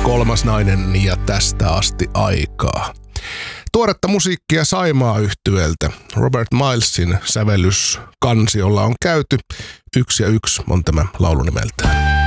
Kolmas nainen ja tästä asti aikaa. Tuoretta musiikkia Saimaa-yhtyeeltä. Robert Milesin sävellyskanssiolla on käyty. 1 ja 1 on tämä laulu nimeltään.